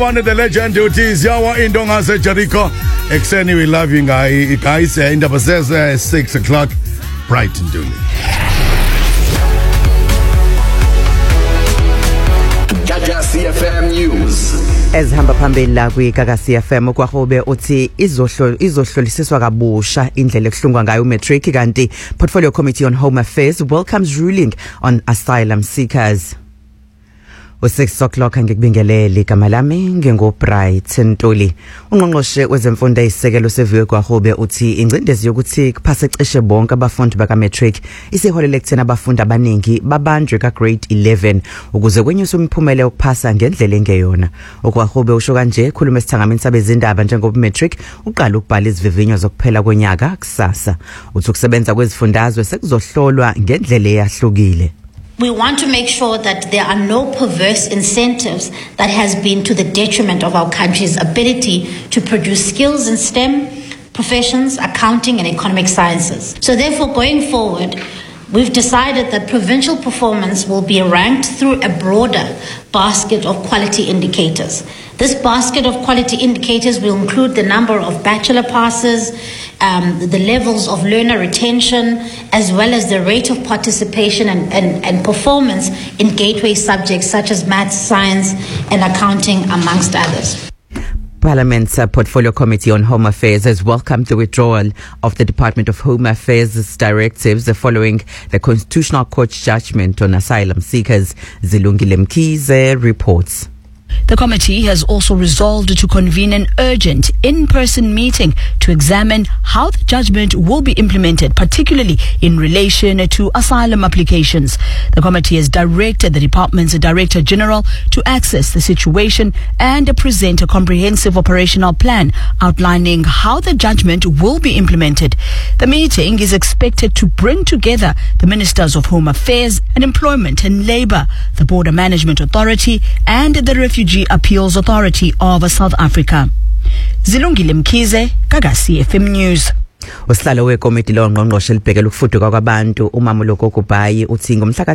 One of the legend duties, Yawa Indonga Jericho. Exeni, we love you, guys. In the says 6 o'clock, bright and duly. Gagasi FM News. Ezihamba phambili la kwiGagasi FM kwahobe uthi izohlolisiswa kabusha indlela ekuhlungwa ngayo uMatric kanti Portfolio Committee on Home Affairs welcomes ruling on asylum seekers. U6 o'clock ngikubingelele igama lami ngingoBright Ntuli. Ungqongqoshe wezemfundo eyisekelo seviwe kwahobe uthi ingcindezi yokuthi kuphase cishe bonke abafundi bakaMatric isiholele ekuthena abafundi abaningi babanjwe kagrade 11 ukuze kwenyuswe imiphumela yokuphasa ngendlela engeyona. Okwahobe usho kanje ekhuluma esithangameni sabezindaba njengoba uMatric uqala ukubhala izivivinyo zokuphela konyaka kusasa. Uthi ukusebenza kwezifundazwe sekuzohlolwa ngendlela eyahlukile. We want to make sure that there are no perverse incentives that has been to the detriment of our country's ability to produce skills in STEM professions, accounting and economic sciences. So therefore, going forward, we've decided that provincial performance will be ranked through a broader basket of quality indicators. This basket of quality indicators will include the number of bachelor passes, the levels of learner retention, as well as the rate of participation and performance in gateway subjects such as maths, science, and accounting, amongst others. Parliament's Portfolio Committee on Home Affairs has welcomed the withdrawal of the Department of Home Affairs directives following the Constitutional Court's judgment on asylum seekers. Zilungile Mkize reports. The committee has also resolved to convene an urgent in-person meeting to examine how the judgment will be implemented, particularly in relation to asylum applications. The committee has directed the department's Director General to assess the situation and present a comprehensive operational plan outlining how the judgment will be implemented. The meeting is expected to bring together the Ministers of Home Affairs and Employment and Labour, the Border Management Authority and the Refugee Appeals Authority of South Africa. Zilungile Mkize, Gagasi FM News. Usihlalo wekomiti longqongqoshe libhekela ukufuduka kwabantu uMamulo Gogubhayi uthi ngomhla ka